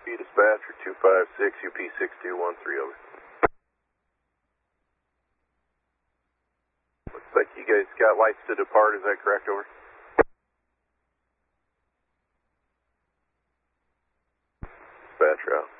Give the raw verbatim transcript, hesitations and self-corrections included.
Be dispatcher two five six, U P six two one three, over. Looks like you guys got lights to depart, is that correct, over? Dispatcher out.